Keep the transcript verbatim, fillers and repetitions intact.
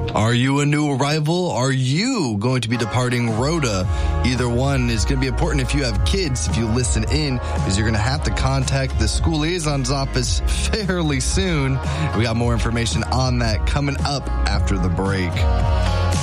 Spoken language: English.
Are you a new arrival? Are you going to be departing Rhoda? Either one is going to be important if you have kids, if you listen in, because you're going to have to contact the school liaison's office fairly soon. We got more information on that coming up after the break.